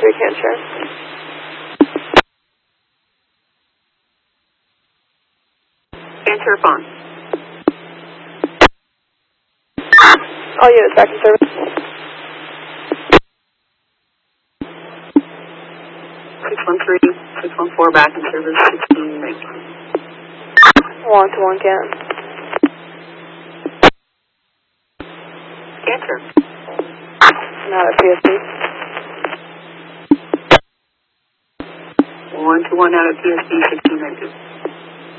cancer. Answer phone. All units back in service. 613, 614 back in service, 16 make. 1-1 Canton. Answer. Not at PSP. 121 out of PSP, 16 make.